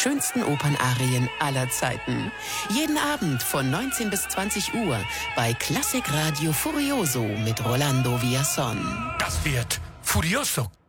schönsten Opernarien aller Zeiten. Jeden Abend von 19 bis 20 Uhr bei Klassikradio Furioso mit Rolando Villazón. Das wird Furioso.